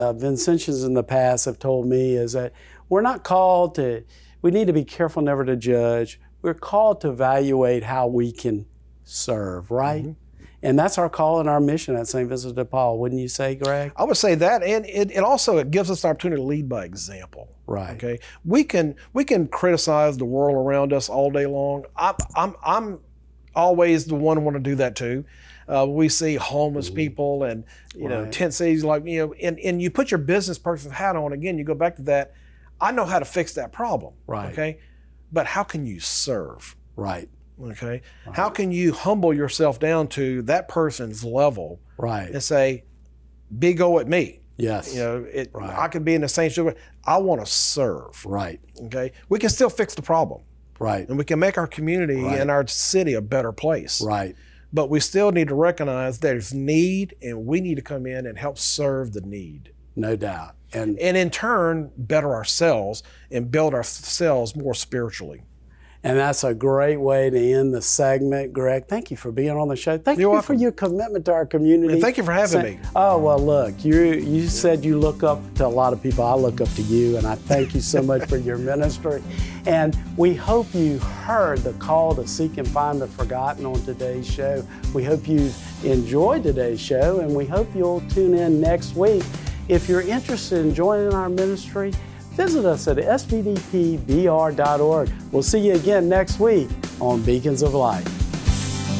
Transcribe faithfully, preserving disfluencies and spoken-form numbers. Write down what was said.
uh, Vincentians in the past have told me is that we're not called to, we need to be careful never to judge. We're called to evaluate how we can serve, right? Mm-hmm. And that's our call and our mission at Saint Vincent de Paul, wouldn't you say, Greg? I would say that, and it, it also it gives us the opportunity to lead by example. Right. Okay. We can we can criticize the world around us all day long. I'm I'm I'm always the one who want to do that too. Uh, we see homeless mm-hmm. people and you right. know tent cities, like you know, and and you put your business person's hat on again. You go back to that. I know how to fix that problem. Right. Okay. But how can you serve? Right. Okay. Right. How can you humble yourself down to that person's level? Right. And say, "Big O at me." Yes. You know, it, right. I could be in the same sugar. I want to serve. Right. Okay. We can still fix the problem. Right. And we can make our community right. and our city a better place. Right. But we still need to recognize there's need, and we need to come in and help serve the need. No doubt. And and in turn, better ourselves and build ourselves more spiritually. And that's a great way to end the segment, Greg. Thank you for being on the show. Thank You're you welcome. for your commitment to our community. And thank you for having Say, me. Oh, well, look, you you said you look up to a lot of people. I look up to you, and I thank you so much for your ministry. And we hope you heard the call to seek and find the forgotten on today's show. We hope you enjoyed today's show, and we hope you'll tune in next week. If you're interested in joining our ministry, visit us at s v d p b r dot org. We'll see you again next week on Beacons of Light.